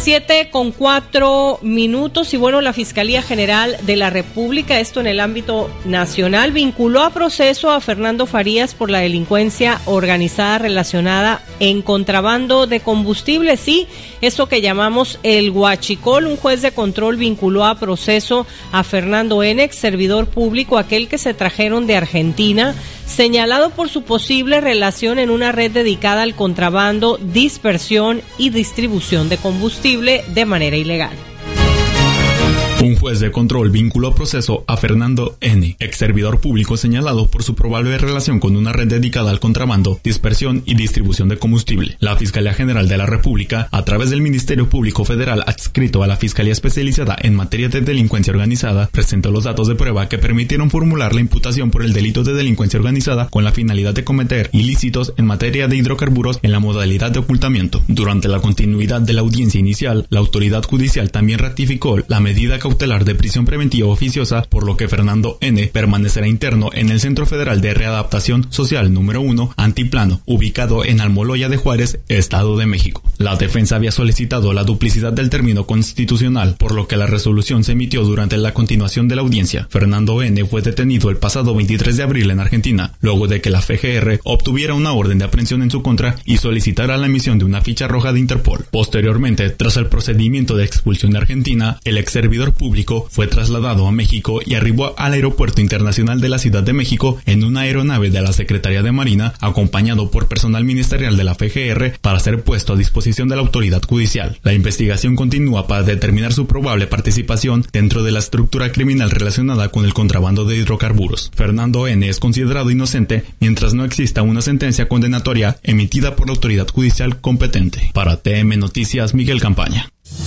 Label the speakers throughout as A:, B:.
A: 7:04 y bueno, la Fiscalía General de la República, esto en el ámbito nacional, vinculó a proceso a Fernando Farías por la delincuencia organizada relacionada en contrabando de combustible, sí, eso que llamamos el huachicol. Un juez de control vinculó a proceso a Fernando N., ex servidor público, aquel que se trajeron de Argentina, señalado por su posible relación en una red dedicada al contrabando, dispersión y distribución de combustible de manera ilegal.
B: Un juez de control vinculó a proceso a Fernando N., ex servidor público señalado por su probable relación con una red dedicada al contrabando, dispersión y distribución de combustible. La Fiscalía General de la República, a través del Ministerio Público Federal adscrito a la Fiscalía Especializada en materia de delincuencia organizada, presentó los datos de prueba que permitieron formular la imputación por el delito de delincuencia organizada con la finalidad de cometer ilícitos en materia de hidrocarburos en la modalidad de ocultamiento. Durante la continuidad de la audiencia inicial, la autoridad judicial también ratificó la medida cautelar de prisión preventiva oficiosa, por lo que Fernando N. permanecerá interno en el Centro Federal de Readaptación Social número 1, Antiplano, ubicado en Almoloya de Juárez, Estado de México. La defensa había solicitado la duplicidad del término constitucional, por lo que la resolución se emitió durante la continuación de la audiencia. Fernando N. fue detenido el pasado 23 de abril en Argentina, luego de que la FGR obtuviera una orden de aprehensión en su contra y solicitara la emisión de una ficha roja de Interpol. Posteriormente, tras el procedimiento de expulsión de Argentina, el ex servidor público fue trasladado a México y arribó al Aeropuerto Internacional de la Ciudad de México en una aeronave de la Secretaría de Marina, acompañado por personal ministerial de la FGR, para ser puesto a disposición de la autoridad judicial. La investigación continúa para determinar su probable participación dentro de la estructura criminal relacionada con el contrabando de hidrocarburos. Fernando N. es considerado inocente mientras no exista una sentencia condenatoria emitida por la autoridad judicial competente. Para TM Noticias, Miguel Campaña.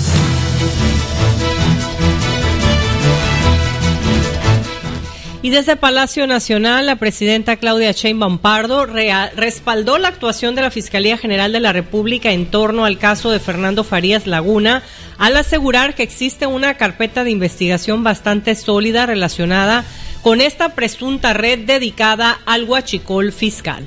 A: Y desde Palacio Nacional, la presidenta Claudia Sheinbaum Pardo respaldó la actuación de la Fiscalía General de la República en torno al caso de Fernando Farías Laguna, al asegurar que existe una carpeta de investigación bastante sólida relacionada con esta presunta red dedicada al huachicol fiscal.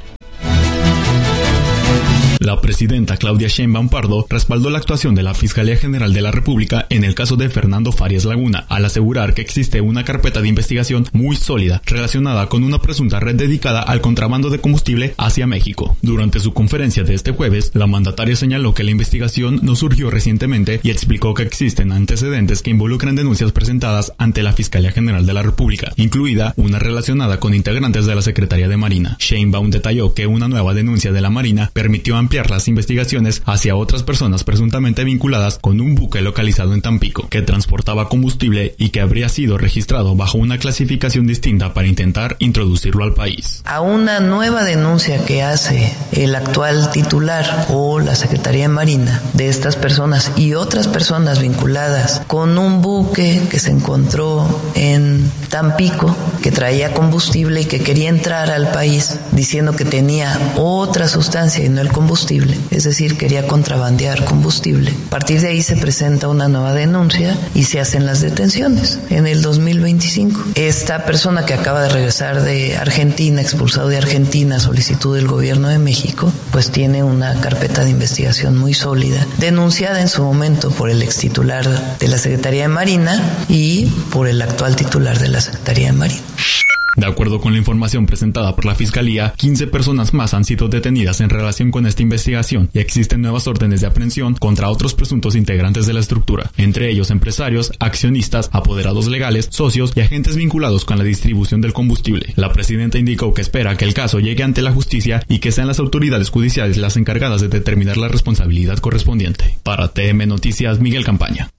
B: La presidenta Claudia Sheinbaum Pardo respaldó la actuación de la Fiscalía General de la República en el caso de Fernando Farías Laguna, al asegurar que existe una carpeta de investigación muy sólida relacionada con una presunta red dedicada al contrabando de combustible hacia México. Durante su conferencia de este jueves, la mandataria señaló que la investigación no surgió recientemente y explicó que existen antecedentes que involucran denuncias presentadas ante la Fiscalía General de la República, incluida una relacionada con integrantes de la Secretaría de Marina. Sheinbaum detalló que una nueva denuncia de la Marina permitió ampliar las investigaciones hacia otras personas presuntamente vinculadas con un buque localizado en Tampico, que transportaba combustible y que habría sido registrado bajo una clasificación distinta para intentar introducirlo al país.
C: A una nueva denuncia que hace el actual titular o la Secretaría de Marina de estas personas y otras personas vinculadas con un buque que se encontró en Tampico, que traía combustible y que quería entrar al país diciendo que tenía otra sustancia y no el combustible, es decir, quería contrabandear combustible. A partir de ahí se presenta una nueva denuncia y se hacen las detenciones en el 2025. Esta persona que acaba de regresar de Argentina, expulsado de Argentina a solicitud del gobierno de México, pues tiene una carpeta de investigación muy sólida, denunciada en su momento por el ex titular de la Secretaría de Marina y por el actual titular de la Secretaría de Marina.
B: De acuerdo con la información presentada por la Fiscalía, 15 personas más han sido detenidas en relación con esta investigación y existen nuevas órdenes de aprehensión contra otros presuntos integrantes de la estructura, entre ellos empresarios, accionistas, apoderados legales, socios y agentes vinculados con la distribución del combustible. La presidenta indicó que espera que el caso llegue ante la justicia y que sean las autoridades judiciales las encargadas de determinar la responsabilidad correspondiente. Para TM Noticias, Miguel Campaña.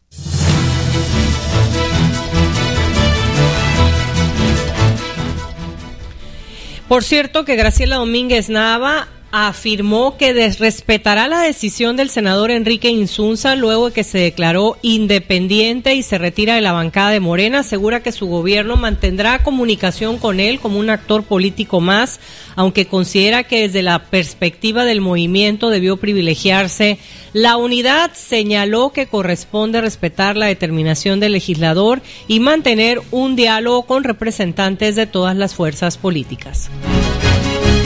A: Por cierto, que Graciela Domínguez Nava afirmó que respetará la decisión del senador Enrique Insunza luego de que se declaró independiente y se retira de la bancada de Morena. Asegura que su gobierno mantendrá comunicación con él como un actor político más, aunque considera que desde la perspectiva del movimiento debió privilegiarse la unidad. Señaló que corresponde respetar la determinación del legislador y mantener un diálogo con representantes de todas las fuerzas políticas.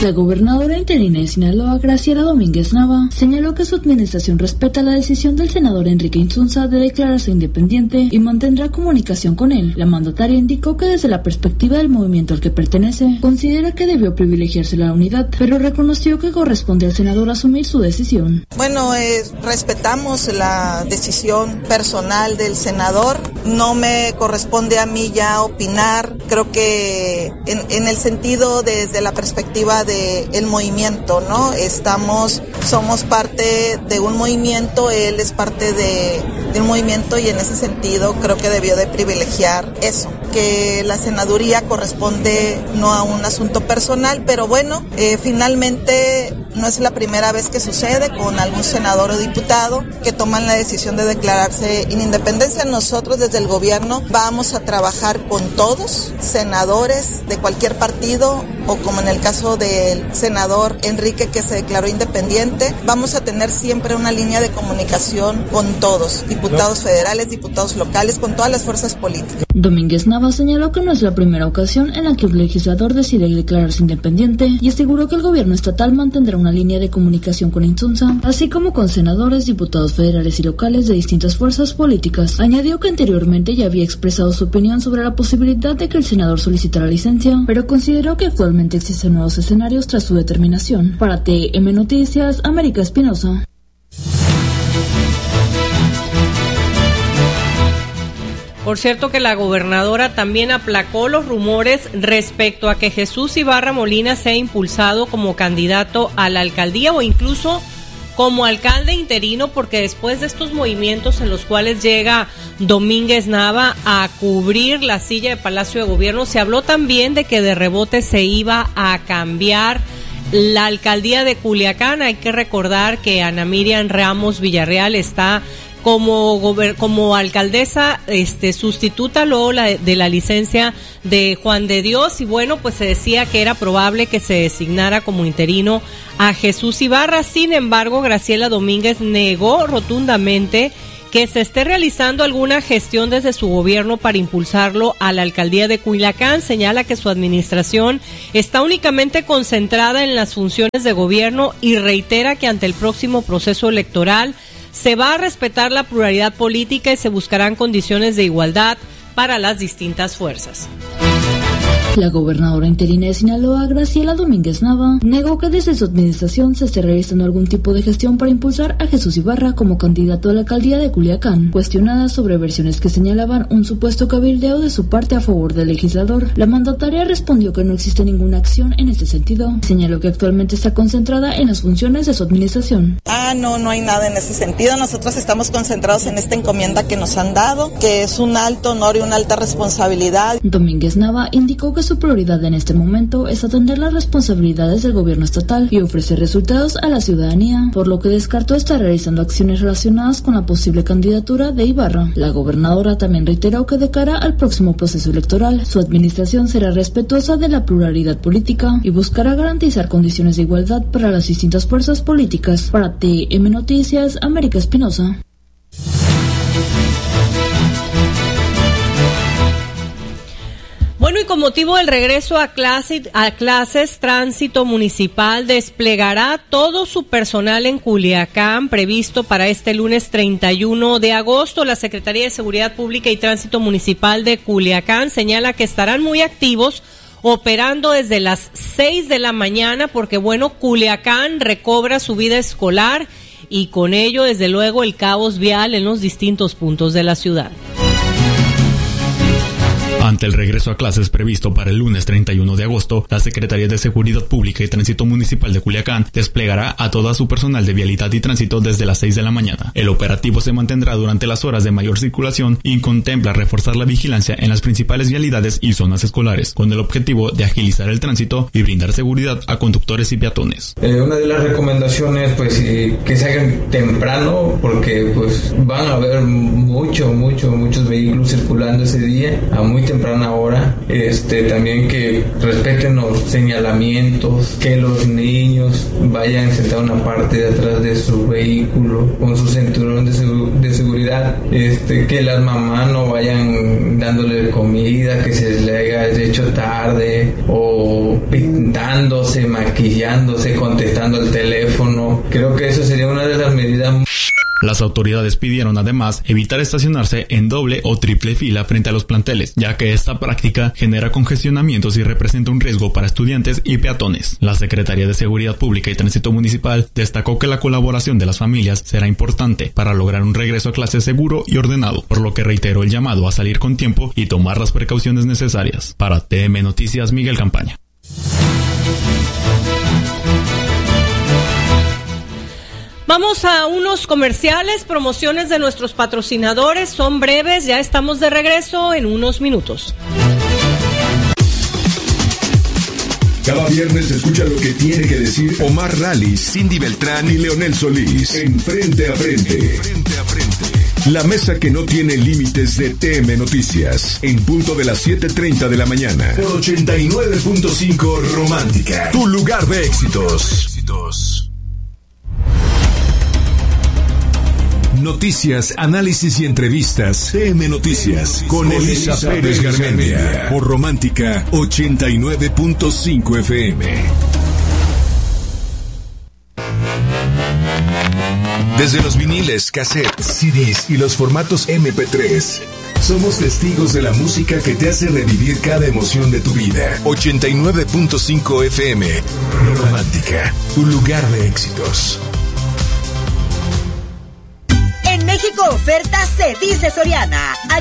D: La gobernadora interina de Sinaloa, Graciela Domínguez Nava, señaló que su administración respeta la decisión del senador Enrique Insunza de declararse independiente y mantendrá comunicación con él. La mandataria indicó que desde la perspectiva del movimiento al que pertenece, considera que debió privilegiarse la unidad, pero reconoció que corresponde al senador asumir su decisión.
E: Bueno, respetamos la decisión personal del senador. No me corresponde a mí ya opinar. Creo que en el sentido desde la perspectiva del movimiento, ¿no? Somos parte de un movimiento, él es parte de un movimiento y en ese sentido creo que debió de privilegiar eso, que la senaduría corresponde no a un asunto personal, pero bueno, finalmente no es la primera vez que sucede con algún senador o diputado que toman la decisión de declararse en independencia. Nosotros desde el gobierno vamos a trabajar con todos, senadores de cualquier partido o como en el caso del senador Enrique que se declaró independiente, vamos a tener siempre una línea de comunicación con todos, diputados federales, diputados locales, con todas las fuerzas políticas.
D: Domínguez Nava señaló que no es la primera ocasión en la que un legislador decide declararse independiente y aseguró que el gobierno estatal mantendrá una línea de comunicación con Insunza, así como con senadores, diputados federales y locales de distintas fuerzas políticas. Añadió que anteriormente ya había expresado su opinión sobre la posibilidad de que el senador solicitara licencia, pero consideró que actualmente existen nuevos escenarios tras su determinación. Para TM Noticias, América Espinosa.
A: Por cierto que la gobernadora también aplacó los rumores respecto a que Jesús Ibarra Molina sea impulsado como candidato a la alcaldía o incluso como alcalde interino, porque después de estos movimientos en los cuales llega Domínguez Nava a cubrir la silla de Palacio de Gobierno, se habló también de que de rebote se iba a cambiar la alcaldía de Culiacán. Hay que recordar que Ana Miriam Ramos Villarreal está como alcaldesa sustituta luego de la licencia de Juan de Dios, y bueno, pues se decía que era probable que se designara como interino a Jesús Ibarra. Sin embargo, Graciela Domínguez negó rotundamente que se esté realizando alguna gestión desde su gobierno para impulsarlo a la alcaldía de Culiacán. Señala que su administración está únicamente concentrada en las funciones de gobierno y reitera que ante el próximo proceso electoral se va a respetar la pluralidad política y se buscarán condiciones de igualdad para las distintas fuerzas.
D: La gobernadora interina de Sinaloa, Graciela Domínguez Nava, negó que desde su administración se esté realizando algún tipo de gestión para impulsar a Jesús Ibarra como candidato a la alcaldía de Culiacán. Cuestionada sobre versiones que señalaban un supuesto cabildeo de su parte a favor del legislador, la mandataria respondió que no existe ninguna acción en este sentido. Señaló que actualmente está concentrada en las funciones de su administración.
E: No hay nada en ese sentido. Nosotros estamos concentrados en esta encomienda que nos han dado, que es un alto honor y una alta responsabilidad.
D: Domínguez Nava indicó que su prioridad en este momento es atender las responsabilidades del gobierno estatal y ofrecer resultados a la ciudadanía, por lo que descartó estar realizando acciones relacionadas con la posible candidatura de Ibarra. La gobernadora también reiteró que de cara al próximo proceso electoral, su administración será respetuosa de la pluralidad política y buscará garantizar condiciones de igualdad para las distintas fuerzas políticas. Para TM Noticias, América Espinosa.
A: Bueno, y con motivo del regreso a clases, Tránsito Municipal desplegará todo su personal en Culiacán, previsto para este lunes 31 de agosto. La Secretaría de Seguridad Pública y Tránsito Municipal de Culiacán señala que estarán muy activos, operando desde las 6 de la mañana, porque bueno, Culiacán recobra su vida escolar y con ello, desde luego, el caos vial en los distintos puntos de la ciudad.
B: Ante el regreso a clases previsto para el lunes 31 de agosto, la Secretaría de Seguridad Pública y Tránsito Municipal de Culiacán desplegará a toda su personal de vialidad y tránsito desde las 6 de la mañana. El operativo se mantendrá durante las horas de mayor circulación y contempla reforzar la vigilancia en las principales vialidades y zonas escolares, con el objetivo de agilizar el tránsito y brindar seguridad a conductores y peatones.
F: Una de las recomendaciones, que se hagan temprano, porque van a haber muchos vehículos circulando ese día a muy temprano temprana hora, también que respeten los señalamientos, que los niños vayan sentados en una parte de atrás de su vehículo con su cinturón de seguridad, que las mamás no vayan dándole comida, que se le haya hecho tarde, o pintándose, maquillándose, contestando el teléfono. Creo que eso sería una de las medidas.
B: Las autoridades pidieron además evitar estacionarse en doble o triple fila frente a los planteles, ya que esta práctica genera congestionamientos y representa un riesgo para estudiantes y peatones. La Secretaría de Seguridad Pública y Tránsito Municipal destacó que la colaboración de las familias será importante para lograr un regreso a clases seguro y ordenado, por lo que reiteró el llamado a salir con tiempo y tomar las precauciones necesarias. Para TM Noticias, Miguel Campaña.
A: Vamos a unos comerciales, promociones de nuestros patrocinadores, son breves, ya estamos de regreso en unos minutos.
G: Cada viernes escucha lo que tiene que decir Omar Rally, Cindy Beltrán y Leonel Solís en Frente a Frente. La mesa que no tiene límites de TM Noticias, en punto de las 7:30 de la mañana, por 89.5 Romántica, tu lugar de éxitos. Noticias, análisis y entrevistas. TM Noticias con Elisa Pérez Garmendia por Romántica 89.5 FM. Desde los viniles, cassettes, CDs y los formatos MP3, somos testigos de la música que te hace revivir cada emoción de tu vida. 89.5 FM. Romántica, tu lugar de éxitos.
H: En México oferta se dice Soriana.